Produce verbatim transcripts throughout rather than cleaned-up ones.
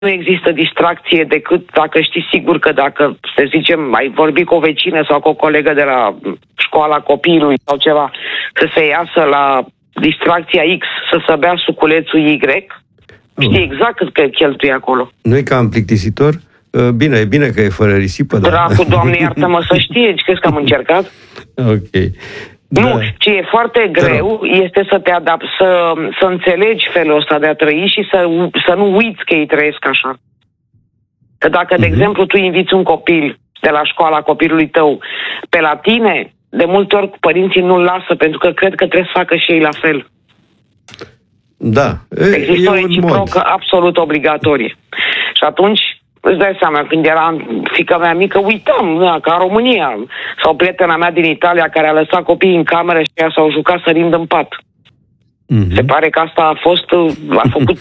nu există distracție decât dacă știi sigur că dacă, să zicem, ai vorbit cu o vecină sau cu o colegă de la școala copilului sau ceva, să se iasă la distracția X, să se bea suculețul Y, știi exact cât că cheltuie acolo. Nu e cam plictisitor? Bine, e bine că e fără risipă, dar... Dracu, Doamne, iartă-mă să știe, crezi că am încercat? Ok. Da. Nu, ce e foarte greu este să te adapți, să, să înțelegi felul ăsta de a trăi și să, să nu uiți că ei trăiesc așa. Că dacă, de uh-huh. exemplu, tu inviți un copil de la școala copilului tău pe la tine, de multe ori părinții nu-l lasă pentru că cred că trebuie să facă și ei la fel. Da. Există o reciprocă absolut obligatorie. Și atunci, îți dai seama, când era fiica mea mică, uitam, da, ca în România. Sau prietena mea din Italia care a lăsat copiii în cameră și ea s-au jucat sărind în pat. Mm-hmm. Se pare că asta a fost, a făcut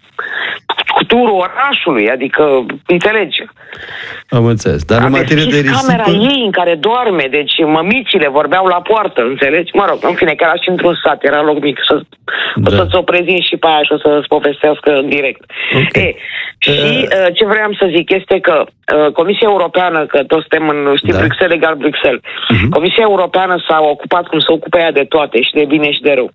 cu turul orașului, adică, înțelege. Am înțeles, dar în materie de risipă... camera ei în care doarme, deci mămicile vorbeau la poartă, înțelegi? Mă rog, în fine, chiar și într-un sat, era loc mic, să, da. O să-ți o prezint și pe aia și o să-ți povestească în direct. Okay. E, și uh, ce vreau să zic este că uh, Comisia Europeană, că toți suntem în, știi, da. Bruxelles egal Bruxelles, uh-huh. Comisia Europeană s-a ocupat cum se ocupă ea de toate, și de bine și de rău,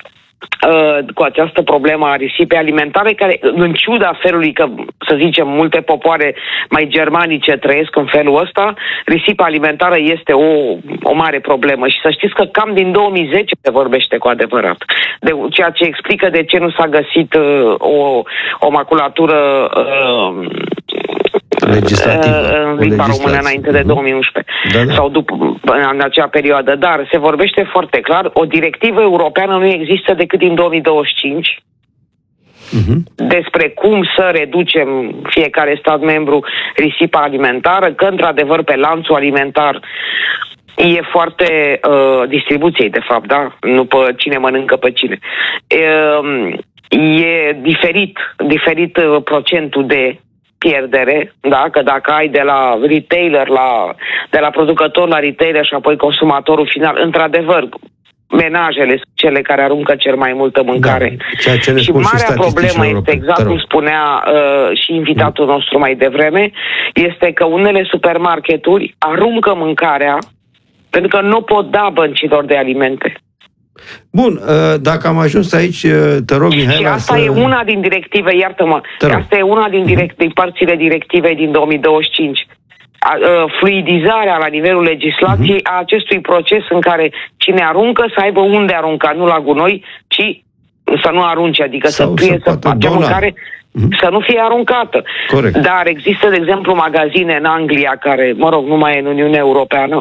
cu această problemă a risipei alimentare, care, în ciuda felului că, să zicem, multe popoare mai germanice trăiesc în felul ăsta, risipa alimentară este o, o mare problemă. Și să știți că cam din două mii zece se vorbește cu adevărat. De, ceea ce explică de ce nu s-a găsit uh, o, o maculatură uh, legislativă în limba română înainte de două mii unsprezece da, da. Sau după, în acea perioadă. Dar se vorbește foarte clar, o directivă europeană nu există decât din două mii douăzeci și cinci uh-huh. despre cum să reducem fiecare stat membru risipa alimentară, că într-adevăr pe lanțul alimentar e foarte uh, distribuției, de fapt, da? Nu pe cine mănâncă pe cine. Uh, e diferit, diferit uh, procentul de pierdere, da? Că dacă ai de la retailer, la, de la producător la retailer și apoi consumatorul final, într-adevăr, menajele sunt cele care aruncă cel mai multă mâncare. Da, ce și marea și problemă este, exact cum spunea uh, și invitatul mm. nostru mai devreme, este că unele supermarketuri aruncă mâncarea pentru că nu pot da băncilor de alimente. Bun, dacă am ajuns aici, te rog, Mihaela, și asta să... e una din directive, iartă-mă, asta e una din, direct, din părțile directivei din două mii douăzeci și cinci. Fluidizarea la nivelul legislației uh-huh. a acestui proces în care cine aruncă să aibă unde arunca, nu la gunoi, ci să nu arunce, adică sau să fie să face mâncare, uh-huh. să nu fie aruncată. Corect. Dar există, de exemplu, magazine în Anglia care, mă rog, nu mai e în Uniunea Europeană,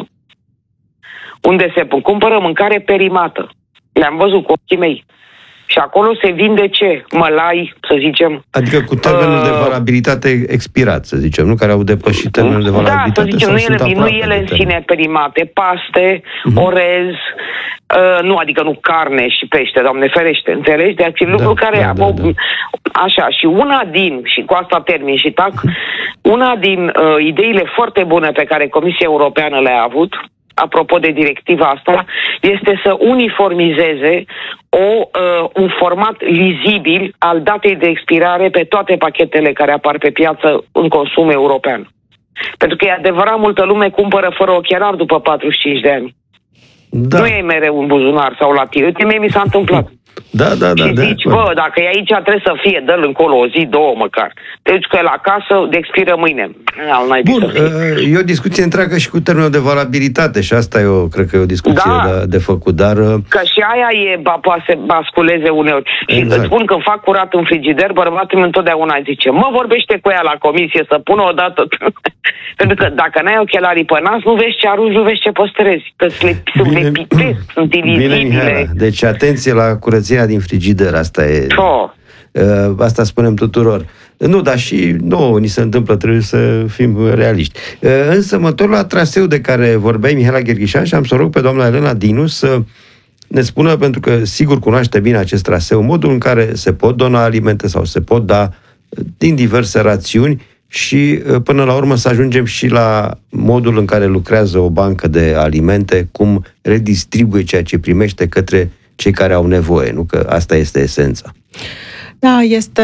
unde se cumpără mâncare perimată. Le-am văzut cu ochii mei. Și acolo se vinde ce? Mălai, să zicem. Adică cu termenul uh, de valabilitate expirat, să zicem, nu? Care au depășit termenul de valabilitate. Da, să zicem, nu ele, nu ele în sine perimate. Paste, uh-huh. orez, uh, nu, adică nu carne și pește, Doamne ferește, înțelegi? De acele da, lucruri care da, au... Da, da. Așa, și una din, și cu asta termin și tac, uh-huh. una din uh, ideile foarte bune pe care Comisia Europeană le-a avut, apropo de directiva asta, este să uniformizeze o, uh, un format lizibil al datei de expirare pe toate pachetele care apar pe piață în consum european. Pentru că e adevărat, multă lume cumpără fără ochelari după patruzeci și cinci de ani. Da. Nu e mereu un buzunar sau la tine. Uite, mie mi s-a întâmplat. Da, da, da. Și zici, bă, dacă e aici trebuie să fie, dă-l încolo o zi, două măcar. Deci că la casă de expiră mâine. Bun, e o discuție întreagă și cu termenul de valabilitate și asta e o, cred că e o discuție da. de, de făcut, dar... Că și aia e, ba, poate să basculeze uneori. Exact. Și îți spun, când fac curat în frigider, bărbatul întotdeauna zice, mă, vorbește cu ea la comisie să pună o dată. Pentru că dacă n-ai ochelarii pe nas, nu vezi ce arunci, nu vezi ce păstrezi. Că sunt le pipesc, sunt ilizibile. Deci atenție la curăția din frigider, asta e... Oh. Asta spunem tuturor. Nu, dar și nouă ni se întâmplă, trebuie să fim realiști. Însă mă întorc la traseul de care vorbeai, Mihaela Gherghișan, și am să rog pe doamna Elena Dinu să ne spună, pentru că sigur cunoaște bine acest traseu, modul în care se pot dona alimente sau se pot da din diverse rațiuni și până la urmă să ajungem și la modul în care lucrează o bancă de alimente, cum redistribuie ceea ce primește către cei care au nevoie, nu? Că asta este esența. Da, este,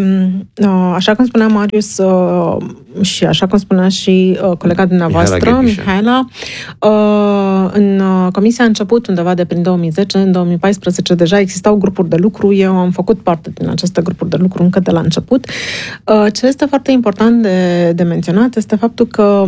așa cum spunea Marius și așa cum spunea și colega dumneavoastră, Mihaela, în comisia a început undeva de prin două mii zece, în două mii paisprezece deja existau grupuri de lucru, eu am făcut parte din aceste grupuri de lucru încă de la început. Ce este foarte important de, de menționat este faptul că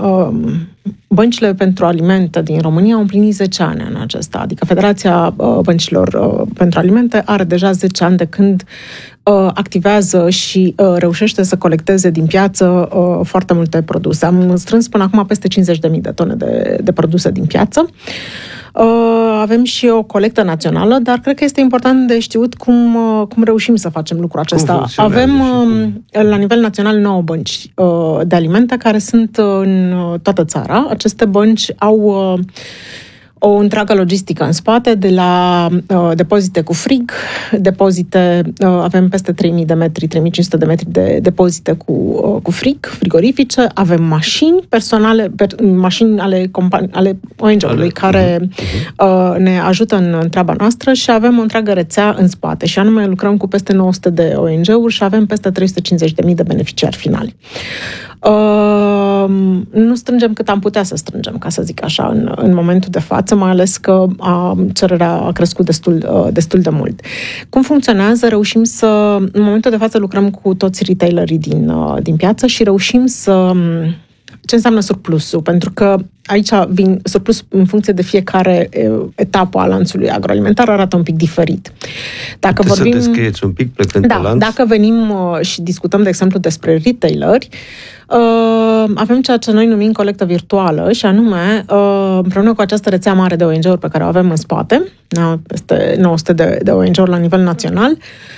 băncile pentru alimente din România au împlinit zece ani în acesta, adică Federația Băncilor pentru Alimente are deja zece ani de când activează și reușește să colecteze din piață foarte multe produse. Am strâns până acum peste cincizeci de mii de tone de, de produse din piață. Avem și o colectă națională, dar cred că este important de știut cum, cum reușim să facem lucrul acesta. Avem la nivel național nouă bănci de alimente care sunt în toată țara. Aceste bănci au o întreagă logistică în spate, de la uh, depozite cu frig, depozite, uh, avem peste trei mii de metri, trei mii cinci sute de metri de depozite cu, uh, cu frig, frigorifice, avem mașini personale, per, mașini ale, compani- ale O N G-ului care uh, ne ajută în, în treaba noastră și avem o întreagă rețea în spate și anume lucrăm cu peste nouă sute de O N G-uri și avem peste trei sute cincizeci de mii de beneficiari finali. Uh, nu strângem cât am putea să strângem, ca să zic așa, în, în momentul de față, mai ales că a, cererea a crescut destul, uh, destul de mult. Cum funcționează? Reușim să, în momentul de față, lucrăm cu toți retailerii din, uh, din piață și reușim să... Ce înseamnă surplusul? Pentru că aici vin surplus în funcție de fiecare etapă a lanțului agroalimentar, arată un pic diferit. Dacă Puteți vorbim... să descrieți un pic plecând da, pe lanț? Dacă venim uh, și discutăm, de exemplu, despre retaileri, uh, avem ceea ce noi numim colectă virtuală și anume, uh, împreună cu această rețea mare de O N G-uri pe care o avem în spate, da, peste nouă sute de, de O N G-uri la nivel național,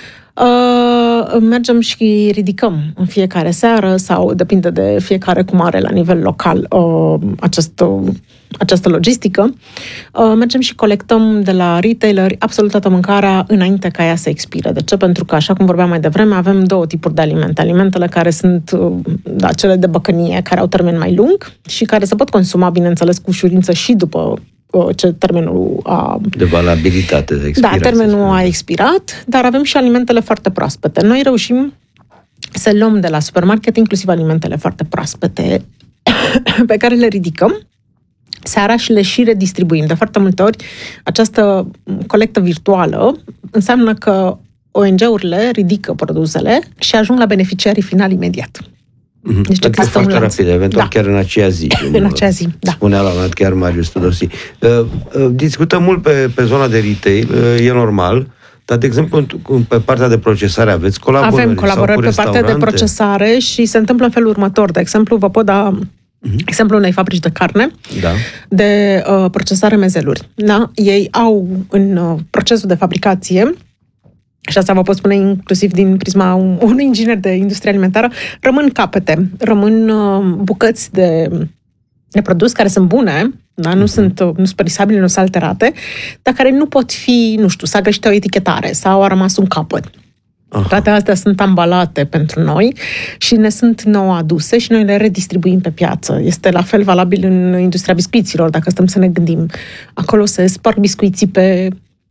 Uh, mergem și ridicăm în fiecare seară sau depinde de fiecare cum are la nivel local uh, această, această logistică. Uh, mergem și colectăm de la retaileri absolut toată mâncarea înainte ca ea să expire. De ce? Pentru că, așa cum vorbeam mai devreme, avem două tipuri de alimente. Alimentele care sunt uh, da, cele de băcănie, care au termen mai lung și care se pot consuma, bineînțeles, cu ușurință și după ce termenul a... De valabilitate, de expirație. Da, termenul a expirat, dar avem și alimentele foarte proaspete. Noi reușim să luăm de la supermarket inclusiv alimentele foarte proaspete pe care le ridicăm seara și le și redistribuim. De foarte multe ori, această colectă virtuală înseamnă că O N G-urile ridică produsele și ajung la beneficiarii finali imediat. Deci adică foarte rapid, eventual da. chiar în aceea zi. În aceea zi, da. Spunea la un moment chiar Marius Tudorsi. Uh, uh, discutăm mult pe, pe zona de retail, uh, e normal, dar, de exemplu, pe partea de procesare aveți colaborări? Avem colaborări pe partea de procesare și se întâmplă în felul următor. De exemplu, vă pot da uh-huh. exemplu unei fabrici de carne, da. de uh, procesare mezeluri. Da? Ei au în uh, procesul de fabricație, și asta vă pot spune inclusiv din prisma unui inginer de industrie alimentară, rămân capete, rămân uh, bucăți de, de produs care sunt bune, da? nu, uh-huh. sunt, nu sunt perisabile, nu sunt alterate, dar care nu pot fi, nu știu, s-a greșit o etichetare sau a rămas un capăt. Uh-huh. Toate astea sunt ambalate pentru noi și ne sunt nou aduse și noi le redistribuim pe piață. Este la fel valabil în industria biscuiților, dacă stăm să ne gândim. Acolo se sparg biscuiții pe...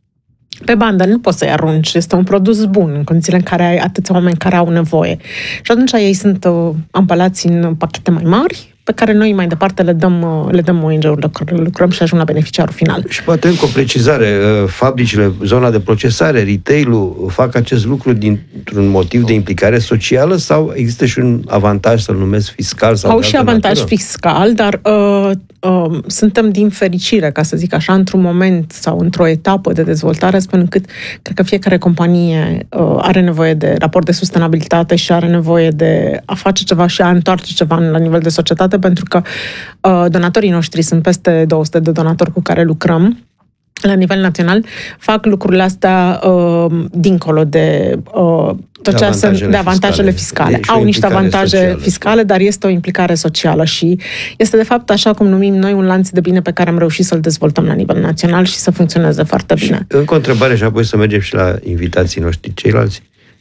Pe bandă, nu poți să-i arunci. Este un produs bun în condițiile în care ai atâția oameni care au nevoie. Și atunci ei sunt uh, ambalați în pachete mai mari, pe care noi mai departe le dăm, le dăm O N G-urile, lucrăm și ajung la beneficiarul final. Și poate încă o precizare, fabricile, zona de procesare, retail-ul fac acest lucru dintr-un motiv de implicare socială sau există și un avantaj, să-l numesc fiscal? Sau au și avantaj natură? fiscal, dar uh, uh, suntem din fericire, ca să zic așa, într-un moment sau într-o etapă de dezvoltare, astfel încât cred că fiecare companie uh, are nevoie de raport de sustenabilitate și are nevoie de a face ceva și a întoarce ceva la nivel de societate, pentru că uh, donatorii noștri sunt peste două sute de donatori cu care lucrăm la nivel național, fac lucrurile astea uh, dincolo de uh, tot ce sunt de avantajele fiscale. fiscale. Au niște avantaje socială, fiscale, dar este o implicare socială și este de fapt, așa cum numim noi, un lanț de bine pe care am reușit să-l dezvoltăm la nivel național și să funcționeze foarte bine. Și încă o întrebare și apoi să mergem și la invitații noștri ceilalți.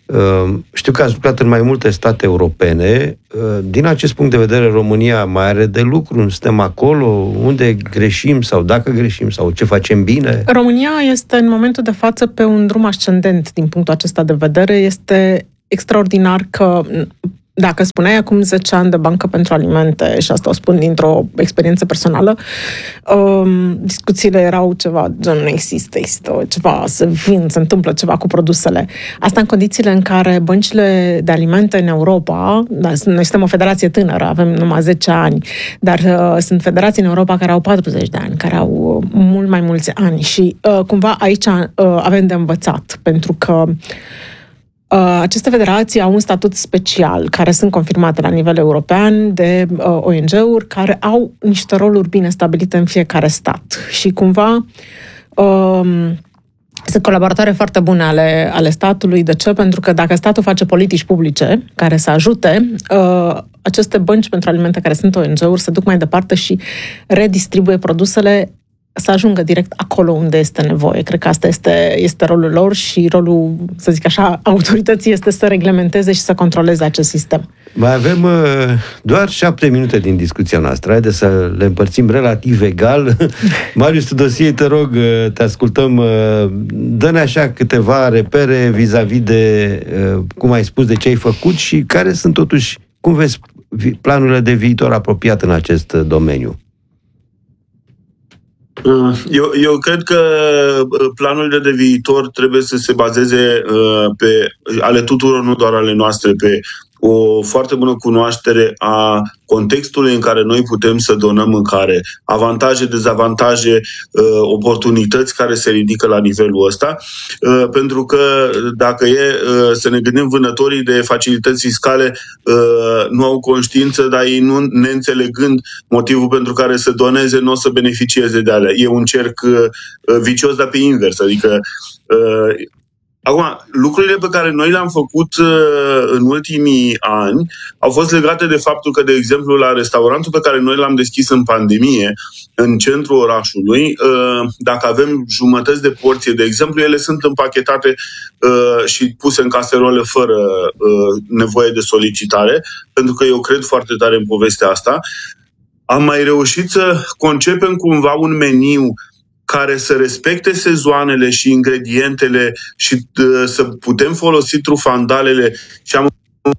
Știu că ați lucrat în mai multe state europene. Din acest punct de vedere, România mai are de lucru? Suntem acolo? Unde greșim sau dacă greșim sau ce facem bine? România este în momentul de față pe un drum ascendent din punctul acesta de vedere. Este extraordinar că dacă spuneai acum zece ani de Bancă pentru Alimente, și asta o spun dintr-o experiență personală, um, discuțiile erau ceva, gen, nu există, există ceva, se vin, se întâmplă ceva cu produsele. Asta în condițiile în care băncile de alimente în Europa, da, noi suntem o federație tânără, avem numai zece ani, dar uh, sunt federații în Europa care au patruzeci de ani, care au uh, mult mai mulți ani și uh, cumva aici uh, avem de învățat, pentru că aceste federații au un statut special, care sunt confirmate la nivel european de uh, O N G-uri, care au niște roluri bine stabilite în fiecare stat. Și cumva um, sunt colaboratoare foarte bune ale, ale statului. De ce? Pentru că dacă statul face politici publice care să ajute, uh, aceste bănci pentru alimente care sunt O N G-uri se duc mai departe și redistribuie produsele să ajungă direct acolo unde este nevoie. Cred că asta este, este rolul lor și rolul, să zic așa, autorității este să reglementeze și să controleze acest sistem. Mai avem uh, doar șapte minute din discuția noastră. Haideți să le împărțim relativ egal. Marius Tudosie, te rog, te ascultăm. Uh, dă-ne așa câteva repere vis-a-vis de, uh, cum ai spus, de ce ai făcut și care sunt totuși, cum vezi, planurile de viitor apropiat în acest domeniu. Eu, eu cred că planurile de viitor trebuie să se bazeze pe ale tuturor, nu doar ale noastre, pe o foarte bună cunoaștere a contextului în care noi putem să donăm mâncare, avantaje, dezavantaje, oportunități care se ridică la nivelul ăsta, pentru că dacă e să ne gândim, vânătorii de facilități fiscale nu au conștiință, dar ei nu neînțelegând motivul pentru care să doneze, nu o să beneficieze de alea. E un cerc vicios, dar pe invers, adică acum, lucrurile pe care noi le-am făcut uh, în ultimii ani au fost legate de faptul că, de exemplu, la restaurantul pe care noi l-am deschis în pandemie, în centrul orașului, uh, dacă avem jumătăți de porție, de exemplu, ele sunt împachetate uh, și puse în caserole fără uh, nevoie de solicitare, pentru că eu cred foarte tare în povestea asta. Am mai reușit să concepem cumva un meniu care să respecte sezoanele și ingredientele și uh, să putem folosi trufandalele și am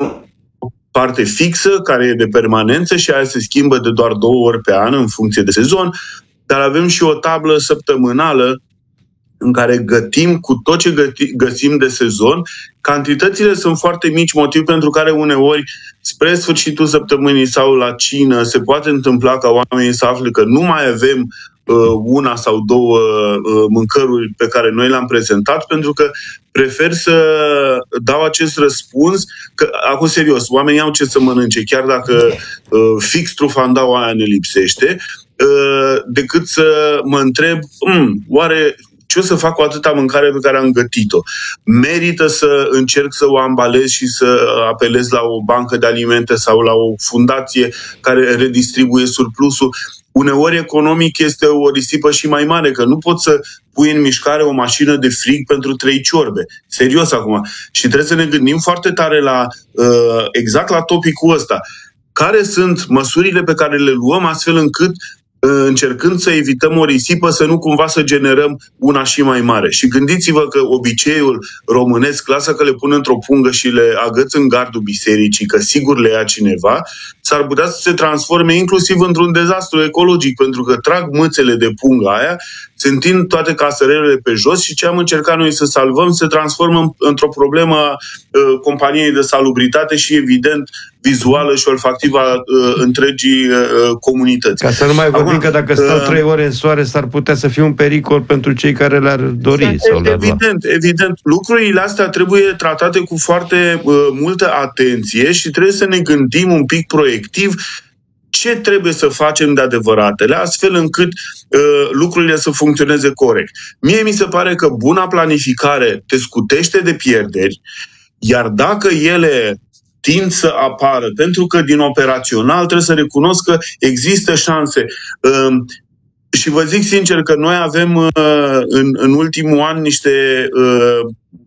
o parte fixă care e de permanență și aia se schimbă de doar două ori pe an în funcție de sezon, dar avem și o tablă săptămânală în care gătim cu tot ce găti, găsim de sezon. Cantitățile sunt foarte mici, motiv pentru care uneori spre sfârșitul săptămânii sau la cină se poate întâmpla ca oamenii să afle că nu mai avem una sau două mâncăruri pe care noi le-am prezentat, pentru că prefer să dau acest răspuns, că, acum serios, oamenii au ce să mănânce, chiar dacă fix trufandaua aia ne lipsește, decât să mă întreb, oare ce o să fac cu atâta mâncare pe care am gătit-o? Merită să încerc să o ambalez și să apelez la o bancă de alimente sau la o fundație care redistribuie surplusul? Uneori economic este o risipă și mai mare, că nu poți să pui în mișcare o mașină de frig pentru trei ciorbe. Serios acum. Și trebuie să ne gândim foarte tare la uh, exact la topicul ăsta. Care sunt măsurile pe care le luăm astfel încât încercând să evităm o risipă, să nu cumva să generăm una și mai mare. Și gândiți-vă că obiceiul românesc, lasă că le pun într-o pungă și le agăț în gardul bisericii, că sigur le ia cineva, s-ar putea să se transforme inclusiv într-un dezastru ecologic, pentru că trag mâțele de pungă aia, se întind toate casărelele pe jos și ce am încercat noi să salvăm se transformă într-o problemă a uh, companiei de salubritate și, evident, vizuală și olfactivă a uh, întregii uh, comunități. Ca să nu mai vorbim Acum, că dacă stau uh, trei ore în soare, s-ar putea să fie un pericol pentru cei care le-ar dori. Exact, sau le-ar evident, lua. evident. Lucrurile astea trebuie tratate cu foarte uh, multă atenție și trebuie să ne gândim un pic proiectiv ce trebuie să facem de adevăratele, astfel încât uh, lucrurile să funcționeze corect. Mie mi se pare că buna planificare te scutește de pierderi, iar dacă ele tind să apară, pentru că din operațional trebuie să recunosc că există șanse. Uh, și vă zic sincer că noi avem uh, în, în ultimul an niște uh,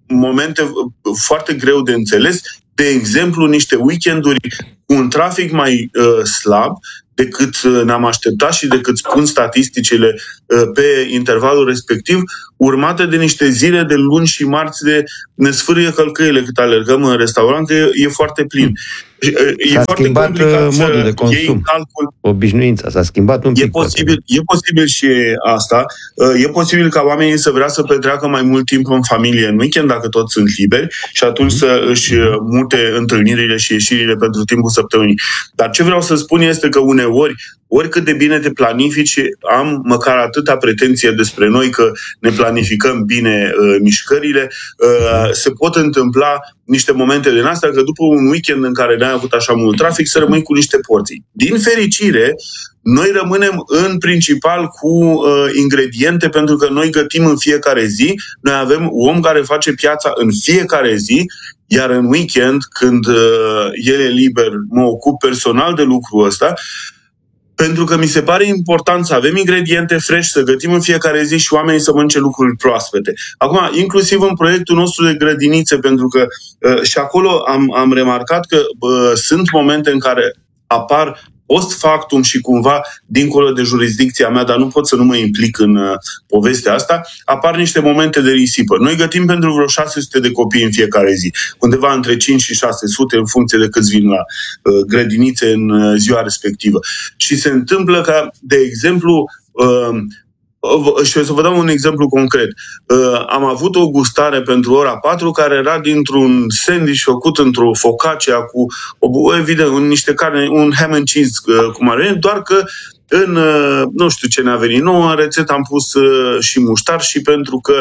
momente foarte greu de înțeles, de exemplu, niște weekenduri cu un trafic mai uh, slab decât ne-am așteptat și decât spun statisticile uh, pe intervalul respectiv, urmate de niște zile de luni și marți de ne sfârâie călcăile cât alergăm în restaurant, că e, e foarte plin. E s-a foarte schimbat modul de consum, calcul. Obișnuința s-a schimbat un pic. E posibil, e posibil și asta. E posibil ca oamenii să vrea să petreacă mai mult timp în familie în weekend, dacă toți sunt liberi, și atunci mm-hmm. să își mute întâlnirile și ieșirile pentru timpul săptămânii. Dar ce vreau să spun este că uneori, oricât de bine te planifici, am măcar atâta pretenție despre noi că ne planificăm bine uh, mișcările, uh, se pot întâmpla niște momente din astea, că după un weekend în care n-ai avut așa mult trafic, să rămâi cu niște porții. Din fericire, noi rămânem în principal cu uh, ingrediente, pentru că noi gătim în fiecare zi, noi avem om care face piața în fiecare zi, iar în weekend, când uh, el e liber, mă ocup personal de lucrul ăsta, pentru că mi se pare important să avem ingrediente fresh, să gătim în fiecare zi și oamenii să mănânce lucruri proaspete. Acum, inclusiv în proiectul nostru de grădinițe, pentru că uh, și acolo am, am remarcat că uh, sunt momente în care apar post factum și cumva dincolo de jurisdicția mea, dar nu pot să nu mă implic în uh, povestea asta, apar niște momente de risipă. Noi gătim pentru vreo șase sute de copii în fiecare zi, undeva între cinci și șase sute în funcție de câți vin la uh, grădinițe în uh, ziua respectivă. Și se întâmplă ca, de exemplu, uh, și o să vă dau un exemplu concret. Uh, am avut o gustare pentru ora patru care era dintr-un sandwich făcut într-o focaccia cu, o, evident, niște carne, un ham and cheese, uh, cum ar veni, doar că în, uh, nu știu ce ne-a venit nouă, în rețetă am pus uh, și muștar și pentru că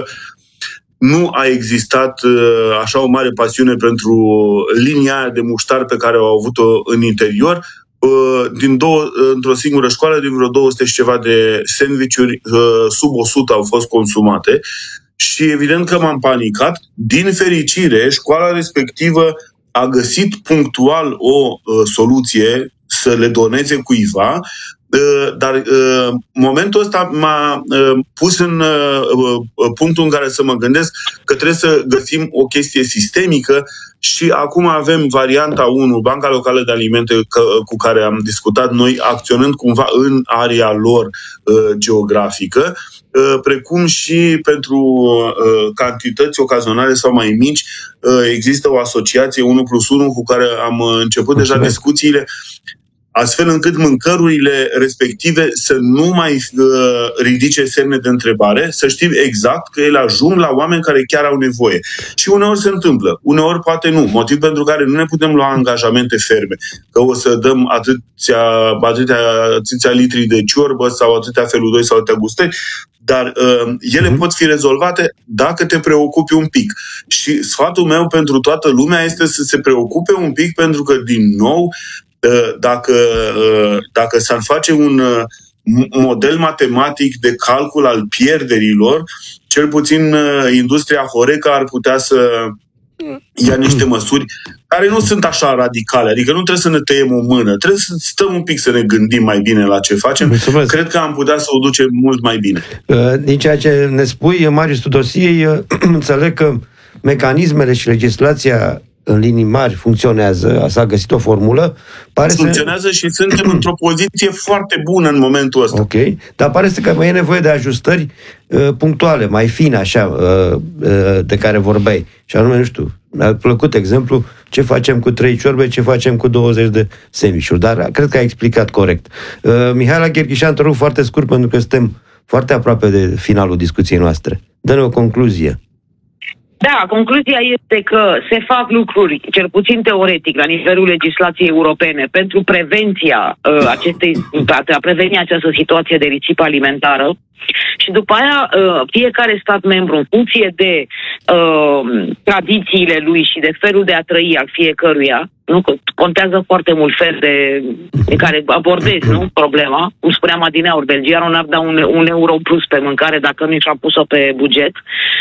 nu a existat uh, așa o mare pasiune pentru linia aia de muștar pe care au avut-o în interior, din două, într-o singură școală, din vreo două sute și ceva de sandvișuri, sub o sută au fost consumate și evident că m-am panicat. Din fericire, școala respectivă a găsit punctual o soluție să le doneze cuiva, dar momentul ăsta m-a pus în punctul în care să mă gândesc că trebuie să găsim o chestie sistemică și acum avem varianta unu, Banca Locală de Alimente, cu care am discutat noi, acționând cumva în area lor geografică, precum și pentru cantități ocazionale sau mai mici, există o asociație unu plus unu cu care am început deja discuțiile, astfel încât mâncărurile respective să nu mai uh, ridice semne de întrebare, să știm exact că ele ajung la oameni care chiar au nevoie. Și uneori se întâmplă, uneori poate nu, motiv pentru care nu ne putem lua angajamente ferme, că o să dăm atâția, atâția, atâția litri de ciorbă sau atâtea felul doi sau atâtea gustări, dar uh, ele mm-hmm. pot fi rezolvate dacă te preocupi un pic. Și sfatul meu pentru toată lumea este să se preocupe un pic, pentru că, din nou, Dacă, dacă s-ar face un model matematic de calcul al pierderilor, cel puțin industria Horeca ar putea să ia niște măsuri care nu sunt așa radicale. Adică nu trebuie să ne tăiem o mână, trebuie să stăm un pic să ne gândim mai bine la ce facem. Mulțumesc. Cred că am putea să o ducem mult mai bine. Din ceea ce ne spui, Marius Tudosiei, înțeleg că mecanismele și legislația în linii mari funcționează, s-a găsit o formulă. Pare funcționează să... și suntem într-o poziție foarte bună în momentul ăsta. Ok, dar pare să că mai e nevoie de ajustări uh, punctuale, mai fine așa, uh, uh, de care vorbeai. Și anume, nu știu, mi-a plăcut exemplu, ce facem cu trei ciorbe, ce facem cu douăzeci de sandvișuri, dar cred că ai explicat corect. Uh, Mihaela Gherghișan, te rog foarte scurt, pentru că suntem foarte aproape de finalul discuției noastre. Dă-ne o concluzie. Da, concluzia este că se fac lucruri, cel puțin teoretic, la nivelul legislației europene, pentru prevenția uh, acestei, a preveni această situație de risipă alimentară. Și după aia, uh, fiecare stat membru, în funcție de uh, tradițiile lui și de felul de a trăi al fiecăruia, nu contează foarte mult fel de, de care abordezi, nu, problema. Cum spuneam adineauri, belgianul n-ar da un, un euro plus pe mâncare dacă nu și-a pus-o pe buget.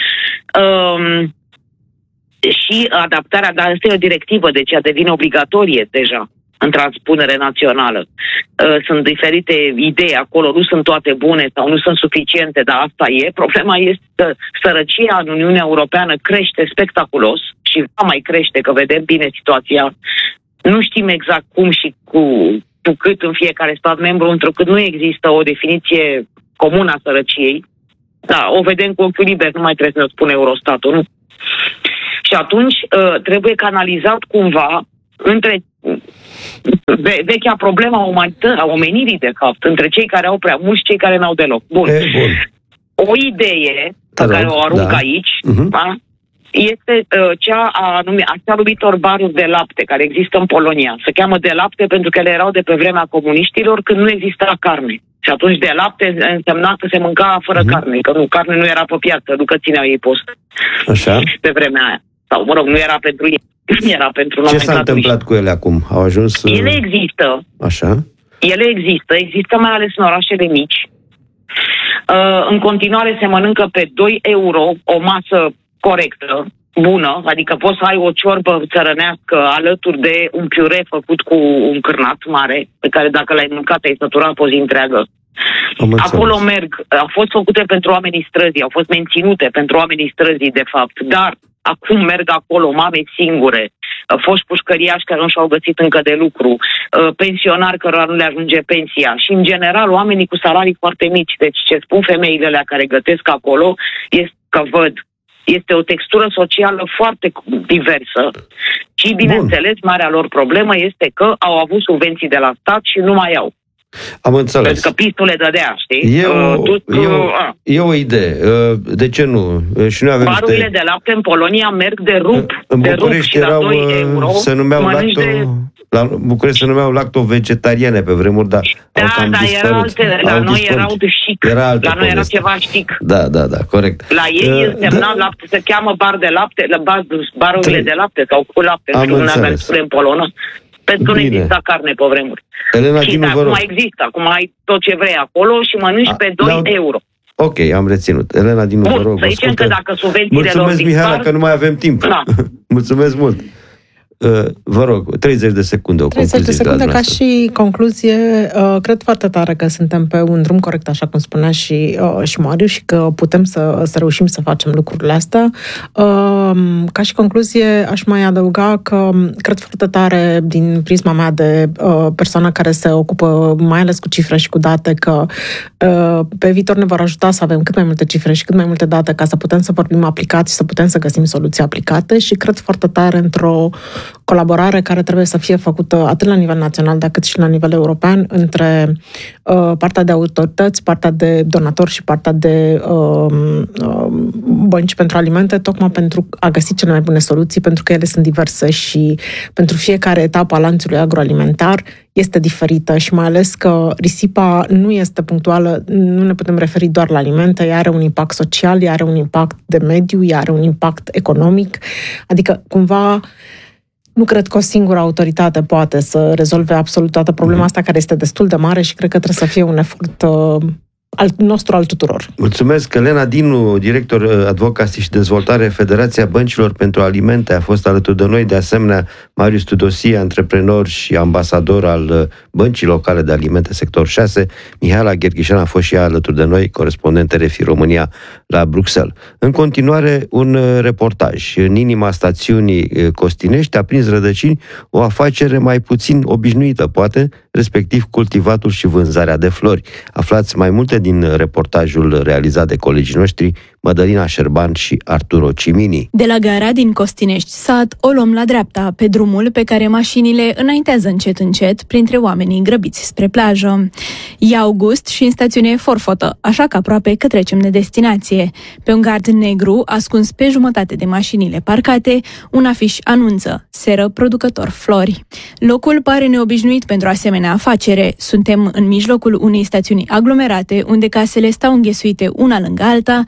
Um, și adaptarea, dar asta e o directivă, deci ea devine obligatorie deja în transpunere națională. Sunt diferite idei acolo, nu sunt toate bune sau nu sunt suficiente, dar asta e. Problema este că sărăcia în Uniunea Europeană crește spectaculos și va mai crește, că vedem bine situația. Nu știm exact cum și cu, cu cât în fiecare stat membru, întrucât nu există o definiție comună a sărăciei. Da, o vedem cu ochiul liber, nu mai trebuie să ne spune Eurostatul, nu? Și atunci trebuie canalizat cumva între ve- vechea problema umanită- a omenirii, de fapt, între cei care au prea mult și cei care n-au deloc. Bun. E, bun. O idee pe care o arunc da. aici, uh-huh. da, este uh, cea a, numi- a cea numitor baruri de lapte care există în Polonia. Se cheamă de lapte pentru că ele erau de pe vremea comuniștilor, când nu exista carne. Și atunci de lapte însemna că se mânca fără uh-huh. carne, că nu, carne nu era pe piață, nu că țineau ei post. Așa. Pe vremea aia. Sau, mă rog, nu era pentru ei, era pentru Ce s-a întâmplat cu ele acum? Au ajuns... Ele există. Așa. Ele există, există mai ales în orașele mici. Uh, în continuare se mănâncă pe doi euro o masă corectă, bună, adică poți să ai o ciorbă țărănească alături de un piure făcut cu un cârnat mare, pe care dacă l-ai mâncat ai săturat o zi întreagă. Acolo merg, au fost făcute pentru oamenii străzii, au fost menținute pentru oamenii străzii, de fapt, dar acum merg acolo mame singure, foști pușcăriași care nu și-au găsit încă de lucru, pensionari cărora nu le ajunge pensia și, în general, oamenii cu salarii foarte mici. Deci, ce spun femeile alea care gătesc acolo este că văd, este o textură socială foarte diversă și, bineînțeles, marea lor problemă este că au avut subvenții de la stat și nu mai au. Am înțeles. Pentru că pistul le dădea, știi? E o, uh, e, o, e o idee. Uh, de ce nu? Și noi avem barurile niște... de lapte în Polonia merg de rup. În de rup și erau, la doi euro se numeau lacto... de... La București se numeau lacto-vegetariane pe vremuri, dar da, au cam da, dispărut. Era alte, la au noi dispărut. erau chic. Era la noi era ceva chic. Da, da, da, corect. La ei uh, însemna da. lapte, se cheamă bar de lapte, la bar, barurile de lapte sau cu lapte, nu știu cum ne-am spune în polonă. Pentru că nu exista carne pe vremuri. Elena și Dinu, acum există, acum ai tot ce vrei acolo și mănânci A, pe doi euro. Ok, am reținut. Elena Dinu, vă rog. Să zicem că dacă subvențiile lor Mulțumesc, Mihaela, că nu mai avem timp. Da. Mulțumesc mult. Uh, vă rog, treizeci de secunde o concluzie. treizeci de secunde ca și concluzie. Uh, cred foarte tare că suntem pe un drum corect, așa cum spunea și, uh, și Mariu, și că putem să, să reușim să facem lucrurile astea. Uh, ca și concluzie, aș mai adăuga că cred foarte tare, din prisma mea de uh, persoană care se ocupă mai ales cu cifre și cu date, că uh, pe viitor ne vor ajuta să avem cât mai multe cifre și cât mai multe date ca să putem să vorbim aplicat și să putem să găsim soluții aplicate și cred foarte tare într-o colaborare care trebuie să fie făcută atât la nivel național, dar cât și la nivel european, între uh, partea de autorități, partea de donatori și partea de uh, uh, bănci pentru alimente, tocmai pentru a găsi cele mai bune soluții, pentru că ele sunt diverse și pentru fiecare etapă a lanțului agroalimentar este diferită și mai ales că risipa nu este punctuală, nu ne putem referi doar la alimente, ea are un impact social, ea are un impact de mediu, ea are un impact economic, adică cumva nu cred că o singură autoritate poate să rezolve absolut toată problema asta, care este destul de mare și cred că trebuie să fie un efort uh, al nostru, al tuturor. Mulțumesc. Elena Dinu, director Advocacy și Dezvoltare, Federația Băncilor pentru Alimente, a fost alături de noi. De asemenea, Marius Tudosie, antreprenor și ambasador al Băncii Locale de Alimente, sector șase. Mihaela Gherghișan a fost și ea alături de noi, corespondent R F I România la Bruxelles. În continuare, un reportaj. În inima stațiunii Costinești a prins rădăcini o afacere mai puțin obișnuită, poate, respectiv cultivatul și vânzarea de flori. Aflați mai multe din reportajul realizat de colegii noștri, Mădălina Șerban și Arturo Cimini. De la gara din Costinești sat, o luăm la dreapta, pe drumul pe care mașinile înaintează încet încet printre oamenii grăbiți spre plajă. E august și în stațiune e forfotă, așa că aproape că trecem de destinație. Pe un gard negru, ascuns pe jumătate de mașinile parcate, un afiș anunță: seră producător flori. Locul pare neobișnuit pentru asemenea afacere. Suntem în mijlocul unei stațiuni aglomerate, unde casele stau înghesuite una lângă alta, iar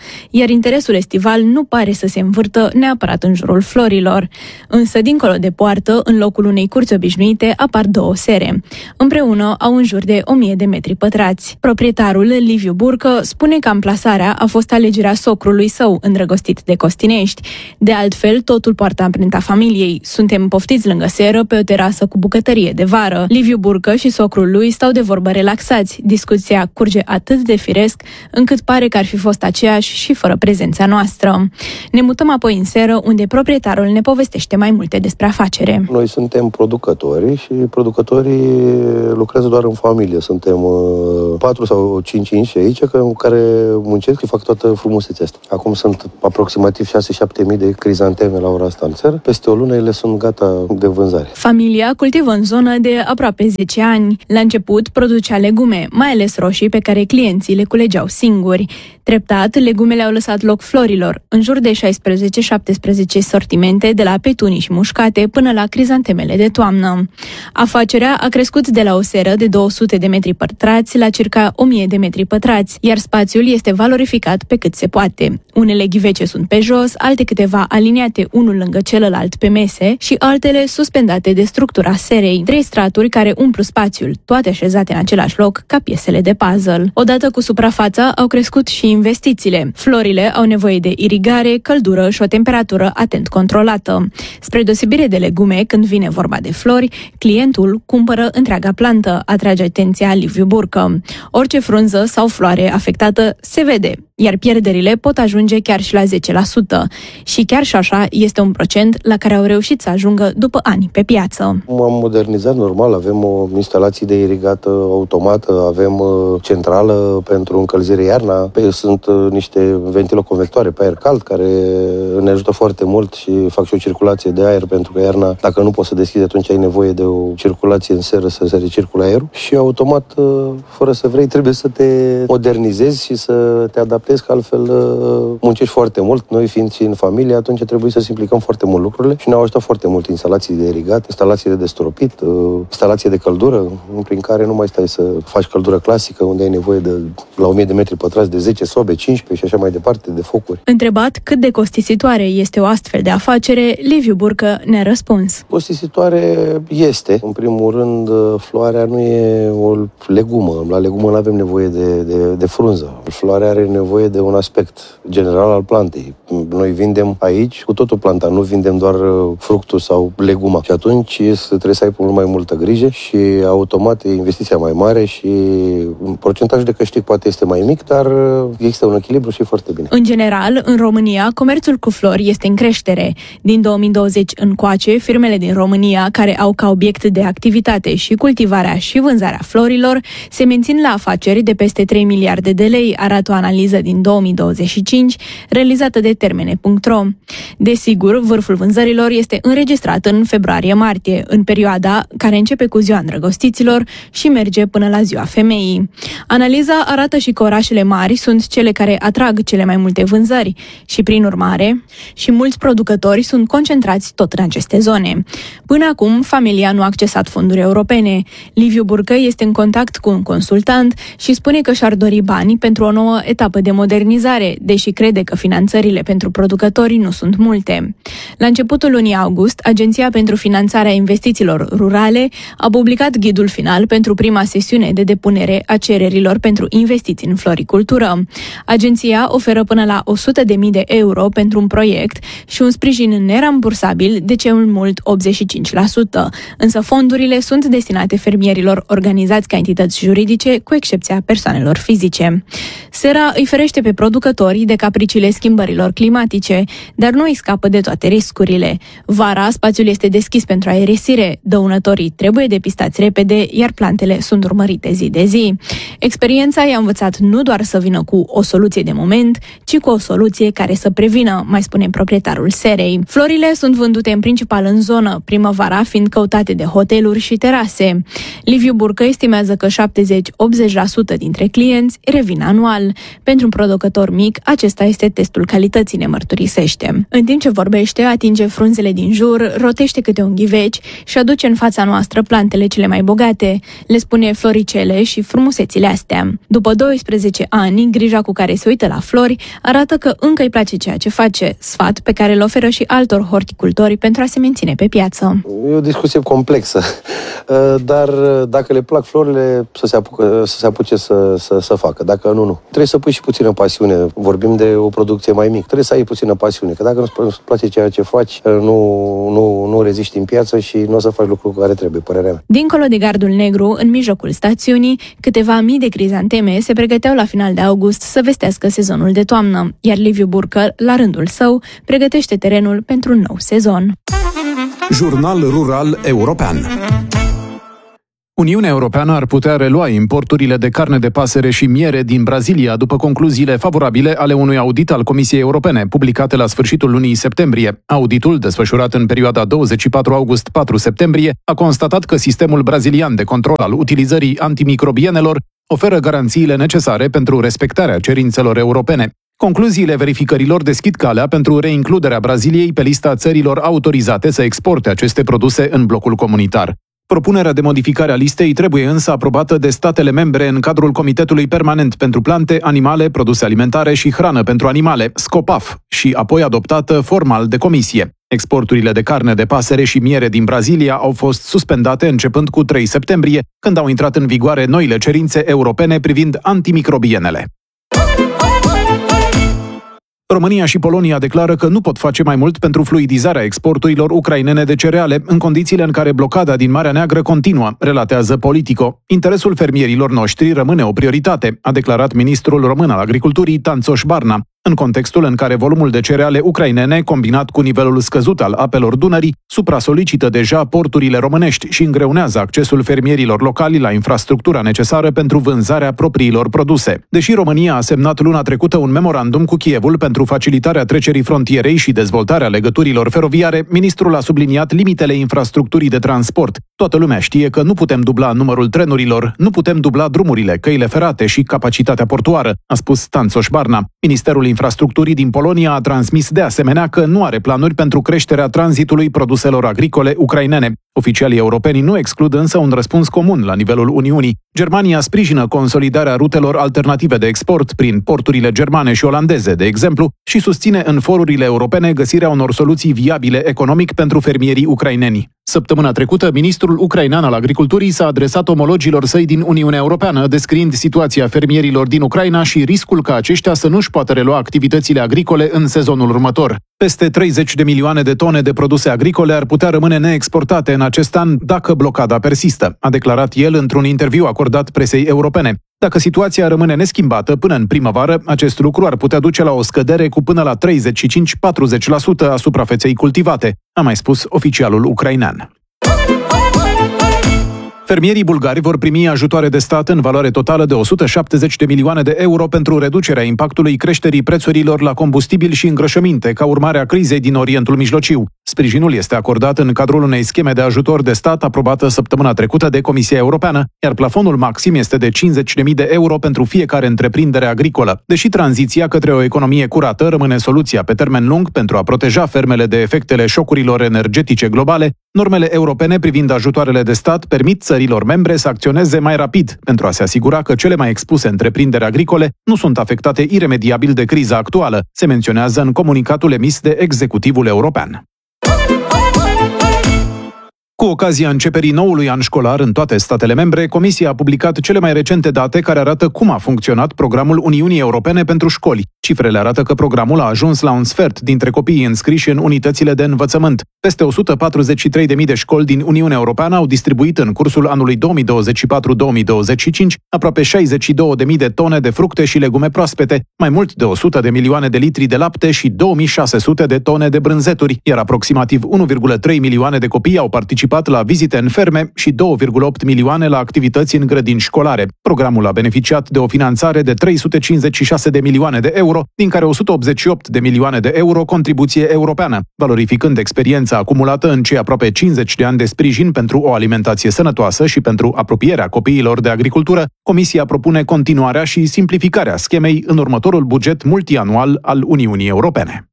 iar interesul estival nu pare să se învârtă neapărat în jurul florilor. Însă, dincolo de poartă, în locul unei curți obișnuite, apar două sere. Împreună au în jur de o mie de metri pătrați. Proprietarul, Liviu Burcă, spune că amplasarea a fost alegerea socrului său, îndrăgostit de Costinești. De altfel, totul poartă amprenta familiei. Suntem poftiți lângă seră, pe o terasă cu bucătărie de vară. Liviu Burcă și socrul lui stau de vorbă relaxați. Discuția curge atât de firesc, încât pare că ar fi fost aceeași și fără prezența noastră. Ne mutăm apoi în seră, unde proprietarul ne povestește mai multe despre afacere. Noi suntem producători și producătorii lucrează doar în familie. Suntem patru sau cinci inși aici care muncesc și fac toată frumusețea asta. Acum sunt aproximativ șase șapte mii de crizanteme la ora asta în țară. Peste o lună ele sunt gata de vânzare. Familia cultivă în zonă de aproape zece ani. La început producea legume, mai ales roșii pe care clienții le culegeau singuri. Treptat, legumele au lăsat loc florilor, în jur de șaisprezece șaptesprezece sortimente, de la petunii și mușcate până la crizantemele de toamnă. Afacerea a crescut de la o seră de două sute de metri pătrați la circa o mie de metri pătrați, iar spațiul este valorificat pe cât se poate. Unele ghivece sunt pe jos, alte câteva aliniate unul lângă celălalt pe mese și altele suspendate de structura serei. Trei straturi care umplu spațiul, toate așezate în același loc ca piesele de puzzle. Odată cu suprafața au crescut și investițiile. Florile au nevoie de irigare, căldură și o temperatură atent controlată. Spre deosebire de legume, când vine vorba de flori, clientul cumpără întreaga plantă, atrage atenția Liviu Burcă. Orice frunză sau floare afectată se vede, iar pierderile pot ajunge chiar și la zece la sută. Și chiar și așa este un procent la care au reușit să ajungă după ani pe piață. Am modernizat normal, avem o instalație de irigată automată, avem centrală pentru încălzire iarna, sunt niște ventiloconvectoare pe aer cald care ne ajută foarte mult și fac și o circulație de aer, pentru că iarna, dacă nu poți să deschizi, atunci ai nevoie de o circulație în seră să se recircule aerul și automat, fără să vrei, trebuie să te modernizezi și să te adaptezi, că altfel muncești foarte mult. Noi fiind și în familie, atunci trebuie să simplicăm foarte mult lucrurile și ne-au ajutat foarte mult instalații de irigat, instalații de destropit, instalații de căldură, prin care nu mai stai să faci căldură clasică, unde ai nevoie de la o mie de metri pătrați de zece sobe, cincisprezece și așa mai departe, de focuri. Întrebat cât de costisitoare este o astfel de afacere, Liviu Burcă ne-a răspuns. Costisitoare este. În primul rând, floarea nu e o legumă. La legumă nu avem nevoie de, de, de frunză. Floarea are nevoie de un aspect general al plantei. Noi vindem aici cu totul planta, nu vindem doar fructul sau leguma. Și atunci trebuie să ai mult mai multă grijă și automat e investiția mai mare și procentajul de câștig poate este mai mic, dar există un echilibru și foarte bine. În general, în România, comerțul cu flori este în creștere. Din două mii douăzeci încoace, firmele din România, care au ca obiect de activitate și cultivarea și vânzarea florilor, se mențin la afaceri de peste trei miliarde de lei, arată o analiză din două mii douăzeci și cinci, realizată de termene punct ro. Desigur, vârful vânzărilor este înregistrat în februarie-martie, în perioada care începe cu ziua îndrăgostiților și merge până la ziua femeii. Analiza arată și că orașele mari sunt cele care atrag cele mai multe vânzări și, prin urmare, și mulți producători sunt concentrați tot în aceste zone. Până acum, familia nu a accesat fonduri europene. Liviu Burcă este în contact cu un consultant și spune că și-ar dori bani pentru o nouă etapă de modernizare, deși crede că finanțările pentru producători nu sunt multe. La începutul lunii august, Agenția pentru Finanțarea Investițiilor Rurale a publicat ghidul final pentru prima sesiune de depunere a cererilor pentru investiții în floricultură. Agenția oferă până la o sută de mii de euro pentru un proiect și un sprijin nerambursabil de cel mult optzeci și cinci la sută, însă fondurile sunt destinate fermierilor organizați ca entități juridice, cu excepția persoanelor fizice. Sera îi ferește pe producători de capriciile schimbărilor climatice, dar nu îi scapă de toate riscurile. Vara, spațiul este deschis pentru aerisire, dăunătorii trebuie depistați repede, iar plantele sunt urmărite zi de zi. Experiența i-a învățat nu doar să vină cu o soluție de moment, ci cu o soluție care să prevină, mai spune proprietarul serei. Florile sunt vândute în principal în zonă, primăvara fiind căutate de hoteluri și terase. Liviu Burcă estimează că șaptezeci-optzeci la sută dintre clienți revin anual. Pentru un producător mic, acesta este testul calității, ne mărturisește. În timp ce vorbește, atinge frunzele din jur, rotește câte un ghiveci și aduce în fața noastră plantele cele mai bogate. Le spune floricele și frumusețile astea. După doisprezece ani, grija cu care se uită la flori arată că încă îi place ceea ce face, sfat pe care îl oferă și altor horticultori pentru a se menține pe piață. E o discuție complexă, dar dacă le plac florile, să se, apucă, să se apuce să, să, să facă, dacă nu, nu. Trebuie să pui și puțină pasiune, vorbim de o producție mai mică, trebuie să ai puțină pasiune, că dacă nu-ți place ceea ce faci, nu, nu, nu reziști în piață și nu o să faci lucrul care trebuie, părerea mea. Dincolo de Gardul Negru, în mijlocul stațiunii, câteva mii de crizanteme se pregăteau la final de august să vestească sezonul de toamnă, iar Liviu Burcă, la rândul său, pregătește terenul pentru un nou sezon. Jurnal Rural European. Uniunea Europeană ar putea relua importurile de carne de pasăre și miere din Brazilia după concluziile favorabile ale unui audit al Comisiei Europene, publicate la sfârșitul lunii septembrie. Auditul, desfășurat în perioada douăzeci și patru august - patru septembrie, a constatat că sistemul brazilian de control al utilizării antimicrobienelor oferă garanțiile necesare pentru respectarea cerințelor europene. Concluziile verificărilor deschid calea pentru reincluderea Braziliei pe lista țărilor autorizate să exporte aceste produse în blocul comunitar. Propunerea de modificare a listei trebuie însă aprobată de statele membre în cadrul Comitetului Permanent pentru Plante, Animale, Produse Alimentare și Hrană pentru Animale, SCOPAF, și apoi adoptată formal de Comisie. Exporturile de carne de pasăre și miere din Brazilia au fost suspendate începând cu trei septembrie, când au intrat în vigoare noile cerințe europene privind antimicrobienele. România și Polonia declară că nu pot face mai mult pentru fluidizarea exporturilor ucrainene de cereale, în condițiile în care blocada din Marea Neagră continuă, relatează Politico. Interesul fermierilor noștri rămâne o prioritate, a declarat ministrul român al agriculturii, Tanțoș Barna, în contextul în care volumul de cereale ucrainene, combinat cu nivelul scăzut al apelor Dunării, supra-solicită deja porturile românești și îngreunează accesul fermierilor locali la infrastructura necesară pentru vânzarea propriilor produse. Deși România a semnat luna trecută un memorandum cu Kievul pentru facilitarea trecerii frontierei și dezvoltarea legăturilor feroviare, ministrul a subliniat limitele infrastructurii de transport. Toată lumea știe că nu putem dubla numărul trenurilor, nu putem dubla drumurile, căile ferate și capacitatea portuară, a spus Tanțoș Barna. Ministerul Infrastructurii din Polonia a transmis de asemenea că nu are planuri pentru creșterea tranzitului produselor agricole ucrainene. Oficialii europeni nu exclud însă un răspuns comun la nivelul Uniunii. Germania sprijină consolidarea rutelor alternative de export prin porturile germane și olandeze, de exemplu, și susține în forurile europene găsirea unor soluții viabile economic pentru fermierii ucraineni. Săptămâna trecută, ministrul ucrainean al agriculturii s-a adresat omologilor săi din Uniunea Europeană, descriind situația fermierilor din Ucraina și riscul ca aceștia să nu-și poată relua activitățile agricole în sezonul următor. Peste treizeci de milioane de tone de produse agricole ar putea rămâne neexportate în acest an dacă blocada persistă, a declarat el într-un interviu acordat presei europene. Dacă situația rămâne neschimbată până în primăvară, acest lucru ar putea duce la o scădere cu până la treizeci și cinci - patruzeci la sută a suprafeței cultivate, a mai spus oficialul ucrainean. Fermierii bulgari vor primi ajutoare de stat în valoare totală de o sută șaptezeci de milioane de euro pentru reducerea impactului creșterii prețurilor la combustibil și îngrășăminte ca urmare a crizei din Orientul Mijlociu. Sprijinul este acordat în cadrul unei scheme de ajutor de stat aprobată săptămâna trecută de Comisia Europeană, iar plafonul maxim este de cincizeci de mii de euro pentru fiecare întreprindere agricolă. Deși tranziția către o economie curată rămâne soluția pe termen lung pentru a proteja fermele de efectele șocurilor energetice globale, normele europene privind ajutoarele de stat permit țărilor membre să acționeze mai rapid pentru a se asigura că cele mai expuse întreprinderi agricole nu sunt afectate iremediabil de criza actuală, se menționează în comunicatul emis de Executivul European. Cu ocazia începerii noului an școlar în toate statele membre, Comisia a publicat cele mai recente date care arată cum a funcționat programul Uniunii Europene pentru școli. Cifrele arată că programul a ajuns la un sfert dintre copiii înscriși în unitățile de învățământ. Peste o sută patruzeci și trei de mii de școli din Uniunea Europeană au distribuit în cursul anului două mii douăzeci și patru două mii douăzeci și cinci aproape șaizeci și două de mii de tone de fructe și legume proaspete, mai mult de o sută de milioane de litri de lapte și două mii șase sute de tone de brânzeturi, iar aproximativ unu virgulă trei milioane de copii au participat participat la vizite în ferme și două virgulă opt milioane la activități în grădini școlare. Programul a beneficiat de o finanțare de trei sute cincizeci și șase de milioane de euro, din care o sută optzeci și opt de milioane de euro contribuție europeană. Valorificând experiența acumulată în cei aproape cincizeci de ani de sprijin pentru o alimentație sănătoasă și pentru apropierea copiilor de agricultură, Comisia propune continuarea și simplificarea schemei în următorul buget multianual al Uniunii Europene.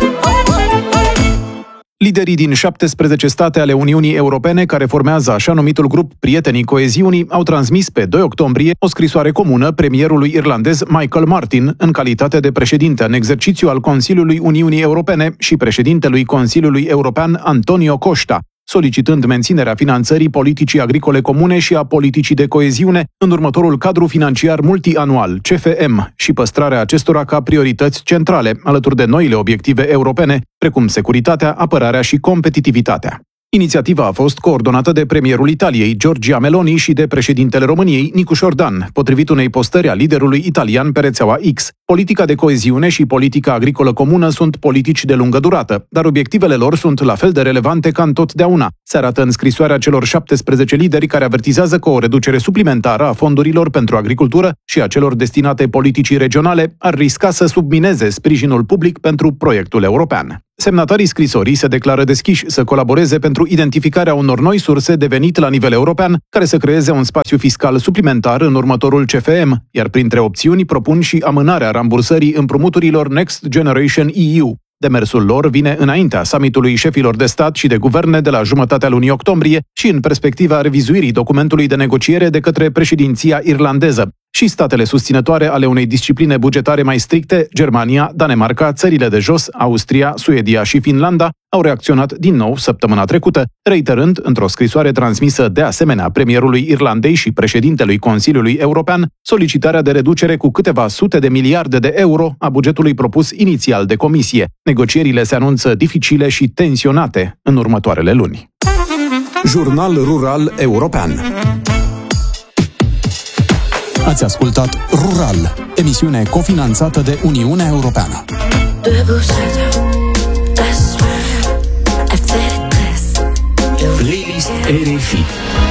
Liderii din șaptesprezece state ale Uniunii Europene, care formează așa numitul grup Prietenii Coeziunii, au transmis pe doi octombrie o scrisoare comună premierului irlandez Michael Martin, în calitate de președinte în exercițiu al Consiliului Uniunii Europene, și președintelui Consiliului European Antonio Costa, solicitând menținerea finanțării politicii agricole comune și a politicii de coeziune în următorul cadru financiar multianual, C F M, și păstrarea acestora ca priorități centrale, alături de noile obiective europene, precum securitatea, apărarea și competitivitatea. Inițiativa a fost coordonată de premierul Italiei, Giorgia Meloni, și de președintele României, Nicu Șordan, potrivit unei postări a liderului italian pe rețeaua X. Politica de coeziune și politica agricolă comună sunt politici de lungă durată, dar obiectivele lor sunt la fel de relevante ca întotdeauna, se arată în scrisoarea celor șaptesprezece lideri, care avertizează că o reducere suplimentară a fondurilor pentru agricultură și a celor destinate politicii regionale ar risca să submineze sprijinul public pentru proiectul european. Semnatarii scrisorii se declară deschiși să colaboreze pentru identificarea unor noi surse de venit la nivel european, care să creeze un spațiu fiscal suplimentar în următorul C F M, iar printre opțiuni propun și amânarea rambursării împrumuturilor Next Generation E U. Demersul lor vine înaintea summitului șefilor de stat și de guverne de la jumătatea lunii octombrie și în perspectiva revizuirii documentului de negociere de către președinția irlandeză. Și statele susținătoare ale unei discipline bugetare mai stricte, Germania, Danemarca, țările de jos, Austria, Suedia și Finlanda, au reacționat din nou săptămâna trecută, reiterând într-o scrisoare transmisă de asemenea premierului Irlandei și președintelui Consiliului European solicitarea de reducere cu câteva sute de miliarde de euro a bugetului propus inițial de comisie. Negocierile se anunță dificile și tensionate în următoarele luni. Jurnal Rural European. Ați ascultat Rural, emisiune cofinanțată de Uniunea Europeană. Playlist R F I.